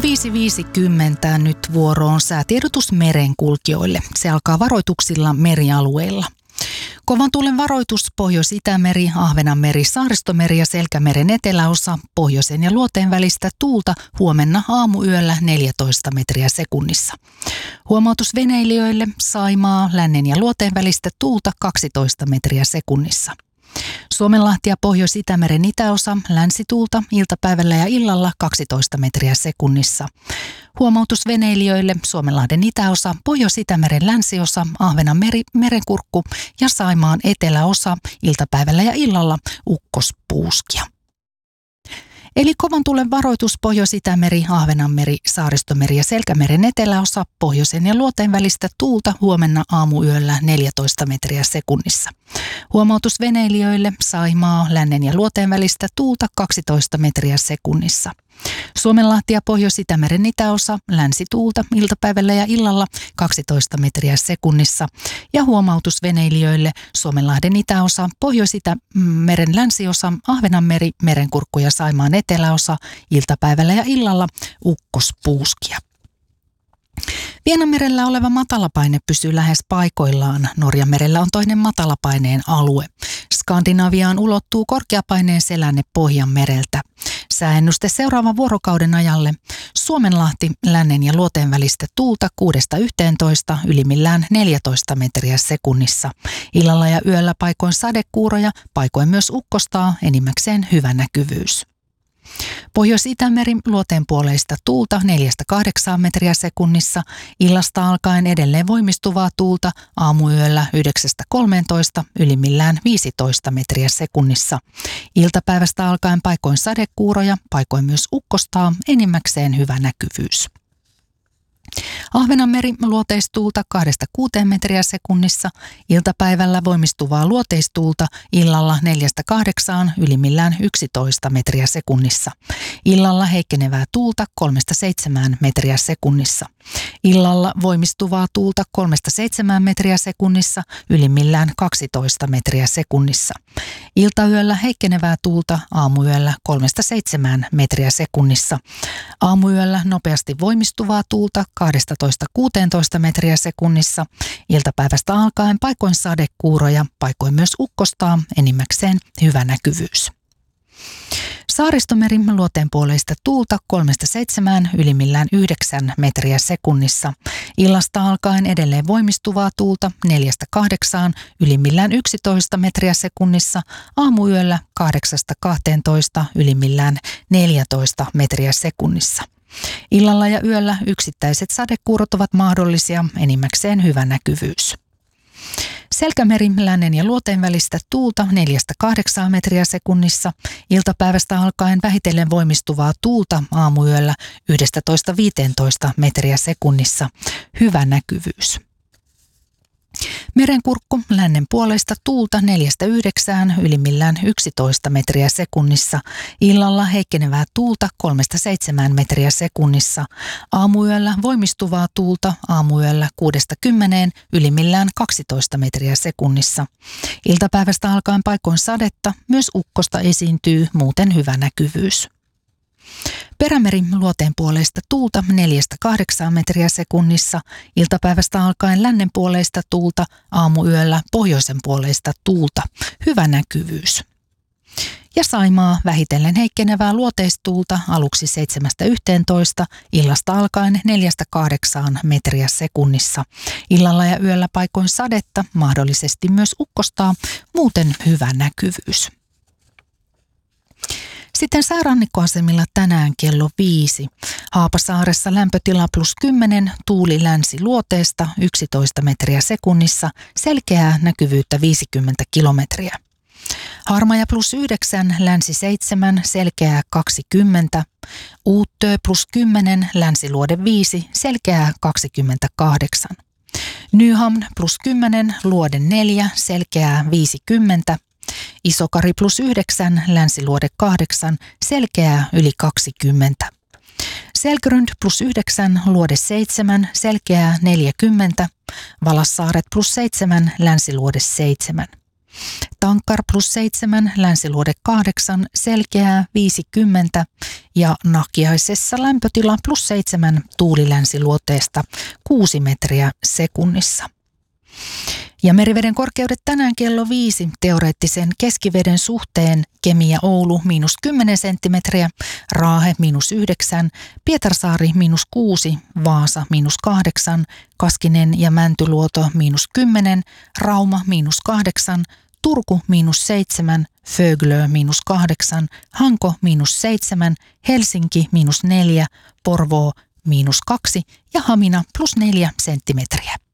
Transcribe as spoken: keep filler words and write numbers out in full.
viisi viisikymmentä nyt vuoroon säätiedotus merenkulkijoille. Se alkaa varoituksilla merialueilla. Kovan tuulen varoitus Pohjois-Itämeri, Ahvenanmeri, Saaristomeri ja Selkämeren eteläosa, pohjoisen ja luoteen välistä tuulta huomenna aamuyöllä neljätoista metriä sekunnissa. Huomautus veneilijöille Saimaa, lännen ja luoteen välistä tuulta kaksitoista metriä sekunnissa. Suomenlahti ja Pohjois-Itämeren itäosa, länsituulta iltapäivällä ja illalla kaksitoista metriä sekunnissa. Huomautus veneilijöille Suomenlahden itäosa, Pohjois-Itämeren länsiosa, Ahvenanmeri, merenkurkku ja Saimaan eteläosa iltapäivällä ja illalla ukkospuuskia. Eli kovan tuulen varoitus Pohjois-Itämeri, Ahvenanmeri, Saaristomeri ja Selkämeren eteläosa, pohjoisen ja luoteen välistä tuulta huomenna aamuyöllä neljätoista metriä sekunnissa. Huomautus veneilijöille Saimaa, lännen ja luoteen välistä tuulta kaksitoista metriä sekunnissa. Suomenlahti ja Pohjois-Itämeren itäosa, länsituulta iltapäivällä ja illalla kaksitoista metriä sekunnissa. Ja huomautus veneilijöille Suomenlahden itäosa, Pohjois-Itämeren länsiosa, Ahvenanmeri, merenkurkku ja Saimaan eteläosa iltapäivällä ja illalla ukkospuuskia. Vienanmerellä oleva matalapaine pysyy lähes paikoillaan. Norjanmerellä on toinen matalapaineen alue. Skandinaviaan ulottuu korkeapaineen selänne Pohjanmereltä. Sääennuste seuraavan vuorokauden ajalle. Suomenlahti, lännen ja luoteen välistä tuulta kuudesta yhteentoista, ylimmillään neljätoista metriä sekunnissa. Illalla ja yöllä paikoin sadekuuroja, paikoin myös ukkostaa, enimmäkseen hyvä näkyvyys. Pohjois-Itämeri luoteen puoleista tuulta neljästä kahdeksaan metriä sekunnissa, illasta alkaen edelleen voimistuvaa tuulta aamuyöllä yhdeksästä kolmeentoista, ylimmillään viisitoista metriä sekunnissa. Iltapäivästä alkaen paikoin sadekuuroja, paikoin myös ukkostaa, enimmäkseen hyvä näkyvyys. Ahvenanmeri luoteistuulta kahdesta kuuteen metriä sekunnissa, iltapäivällä voimistuvaa luoteistuulta illalla neljästä kahdeksaan, ylimmillään yksitoista metriä sekunnissa. Illalla heikkenevää tuulta kolmesta seitsemään metriä sekunnissa. Illalla voimistuvaa tuulta kolmesta seitsemään metriä sekunnissa, ylimmillään kaksitoista metriä sekunnissa. Iltayöllä heikkenevää tuulta aamuyöllä kolmesta seitsemään metriä sekunnissa. Aamuyöllä nopeasti voimistuvaa tuulta kaksitoista kuusitoista metriä sekunnissa. Iltapäivästä alkaen paikoin sadekuuroja, paikoin myös ukkostaa, enimmäkseen hyvä näkyvyys. Saaristomeri luoteen puoleista tuulta kolmesta seitsemään, ylimmillään yhdeksän metriä sekunnissa. Illasta alkaen edelleen voimistuvaa tuulta neljästä kahdeksaan, ylimmillään yksitoista metriä sekunnissa. Aamuyöllä kahdeksasta kahteentoista, ylimmillään neljätoista metriä sekunnissa. Illalla ja yöllä yksittäiset sadekuurot ovat mahdollisia, enimmäkseen hyvä näkyvyys. Selkämeri lännen ja luoteen välistä tuulta neljästä kahdeksaan metriä sekunnissa. Iltapäivästä alkaen vähitellen voimistuvaa tuulta aamuyöllä yksitoista viisitoista metriä sekunnissa. Hyvä näkyvyys. Merenkurkku lännen puolesta tuulta neljästä yhdeksään, ylimmillään yksitoista metriä sekunnissa. Illalla heikkenevää tuulta kolmesta seitsemään metriä sekunnissa. Aamuyöllä voimistuvaa tuulta aamuyöllä kuudesta kymmeneen, ylimmillään kaksitoista metriä sekunnissa. Iltapäivästä alkaen paikoin sadetta, myös ukkosta esiintyy, muuten hyvä näkyvyys. Perämeri luoteen puoleista tuulta neljästä kahdeksaan metriä sekunnissa, iltapäivästä alkaen lännen puoleista tuulta, aamuyöllä pohjoisen puoleista tuulta, hyvä näkyvyys. Ja Saimaa vähitellen heikkenevää luoteistuulta aluksi seitsemästä yhteentoista, illasta alkaen neljästä kahdeksaan metriä sekunnissa. Illalla ja yöllä paikoin sadetta, mahdollisesti myös ukkostaa, muuten hyvä näkyvyys. Sitten säärannikkoasemilla tänään kello viisi. Haapasaaressa lämpötila plus kymmenen, tuuli länsi luoteesta yksitoista metriä sekunnissa, selkeää näkyvyyttä viisikymmentä kilometriä. Harmaja plus yhdeksän, länsi seitsemän, selkeää kaksikymmentä. Uuttöö plus kymmenen, länsiluode viisi, selkeää kaksikymmentäkahdeksan. Nyhamn plus kymmenen, luode neljä, selkeää viisikymmentä. Isokari plus yhdeksän, länsiluode kahdeksan, selkeää yli kaksikymmentä. Selgrund plus yhdeksän, luode seitsemän, selkeää neljäkymmentä. Valassaaret plus seitsemän, länsiluode seitsemän. Tankkar plus seitsemän, Länsiluode kahdeksan, Selkeää viisikymmentä ja Nahkiaisessa lämpötila plus seitsemän tuuli Länsiluoteesta kuusi metriä sekunnissa. Ja meriveden korkeudet tänään kello viisi teoreettisen keskiveden suhteen: Kemi ja Oulu miinus kymmenen senttimetriä, Raahe miinus yhdeksän, Pietarsaari miinus kuusi, Vaasa miinus kahdeksan, Kaskinen ja Mäntyluoto miinus kymmenen, Rauma miinus kahdeksan, Turku miinus seitsemän, Föglö miinus kahdeksan, Hanko miinus seitsemän, Helsinki miinus neljä, Porvoo miinus kaksi ja Hamina plus neljä senttimetriä.